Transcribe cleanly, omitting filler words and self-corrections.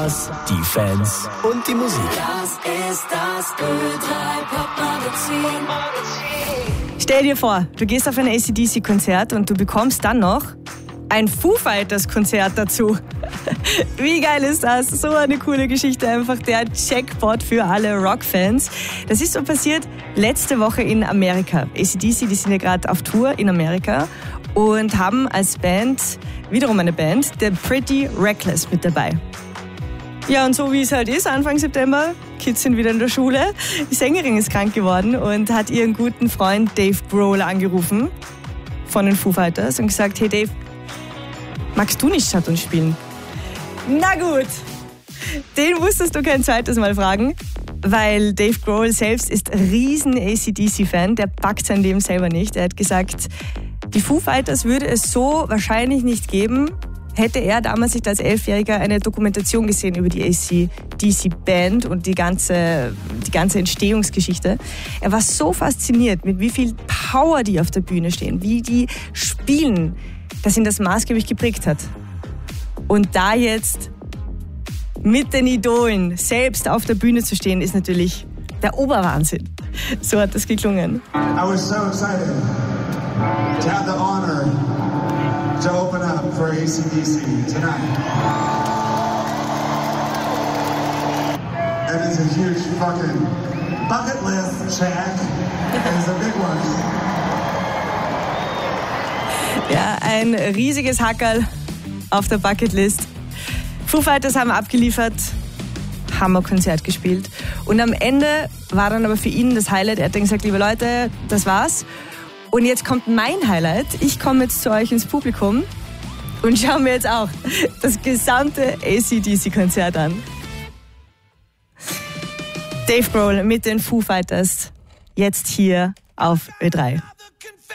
Die Fans und die Musik. Das ist das Ö3 Popmagazin. Stell dir vor, du gehst auf ein AC/DC-Konzert und du bekommst dann noch ein Foo Fighters-Konzert dazu. Wie geil ist das? So eine coole Geschichte, einfach der Jackpot für alle Rockfans. Das ist so passiert letzte Woche in Amerika. AC/DC, die sind ja gerade auf Tour in Amerika und haben als Band, wiederum eine Band, der Pretty Reckless mit dabei. Ja, und so wie es halt ist, Anfang September, Kids sind wieder in der Schule. Die Sängerin ist krank geworden und hat ihren guten Freund Dave Grohl angerufen von den Foo Fighters und gesagt, hey Dave, magst du nicht statt uns spielen? Na gut, den musstest du kein zweites Mal fragen, weil Dave Grohl selbst ist riesen AC/DC-Fan, der packt sein Leben selber nicht. Er hat gesagt, die Foo Fighters würde es so wahrscheinlich nicht geben, hätte er damals nicht als 11-Jähriger eine Dokumentation gesehen über die AC/DC-Band und die ganze Entstehungsgeschichte. Er war so fasziniert, mit wie viel Power die auf der Bühne stehen, wie die spielen, dass ihn das maßgeblich geprägt hat. Und da jetzt mit den Idolen selbst auf der Bühne zu stehen, ist natürlich der Oberwahnsinn. So hat das geklungen. I was so excited to have the honor to open up for AC/DC tonight. It is a huge fucking bucket list check. It is a big one. Ja, ein riesiges Hackerl auf der Bucketlist. Foo Fighters haben abgeliefert, Hammerkonzert gespielt. Und am Ende war dann aber für ihn das Highlight. Er hat dann gesagt, liebe Leute, das war's. Und jetzt kommt mein Highlight. Ich komme jetzt zu euch ins Publikum und schaue mir jetzt auch das gesamte AC/DC-Konzert an. Dave Grohl mit den Foo Fighters, jetzt hier auf Ö3.